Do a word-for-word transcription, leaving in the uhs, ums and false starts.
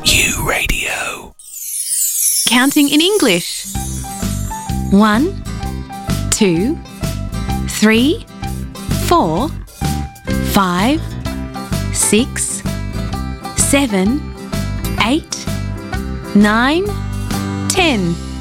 U Radio. Counting in English. One, two, three, four, five, six, seven, eight, nine, ten.